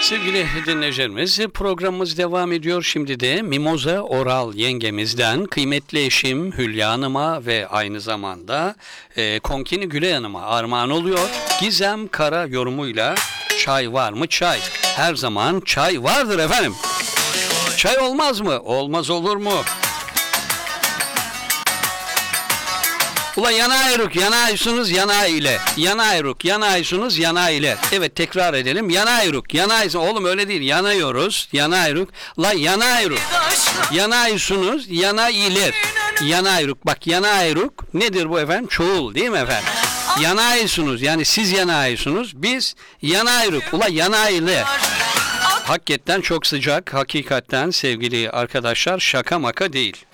Sevgili dinleyicilerimiz, programımız devam ediyor. Şimdi de Mimoza Oral yengemizden kıymetli eşim Hülya Hanım'a ve aynı zamanda Konkini Gülay Hanım'a armağan oluyor. Gizem Kara yorumuyla çay var mı? Çay. Her zaman çay vardır efendim. Çay olmaz mı? Olmaz olur mu? Ula yanayruk, yanaysunuz yana ile. Yanayruk, yanaysunuz yana ile. Evet, tekrar edelim. Yanayruk, yanaysın. Oğlum öyle değil. Yanıyoruz. Yanayruk. La yanayruk. Yanaysunuz yana iler. Yanayruk. Bak yanayruk nedir bu efendim? Çoğul değil mi efendim? Yanaysunuz. Yani siz yanaysunuz. Biz yanayruk. Ula yana ile. Hakikaten çok sıcak. Hakikaten sevgili arkadaşlar, şaka maka değil.